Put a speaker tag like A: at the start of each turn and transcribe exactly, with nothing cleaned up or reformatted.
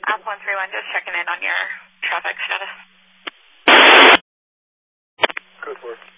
A: App one three one, just checking in on your traffic status.
B: Code four.